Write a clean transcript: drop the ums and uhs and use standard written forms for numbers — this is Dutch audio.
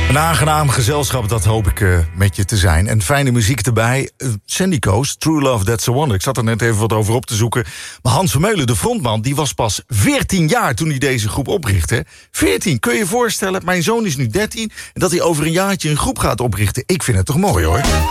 Een aangenaam gezelschap, dat hoop ik met je te zijn. En fijne muziek erbij. Sandy Coast, True Love, That's a Wonder. Ik zat er net even wat over op te zoeken. Maar Hans Vermeulen, de frontman, die was pas 14 jaar toen hij deze groep oprichtte. 14, kun je je voorstellen? Mijn zoon is nu 13 en dat hij over een jaartje een groep gaat oprichten. Ik vind het toch mooi, hoor.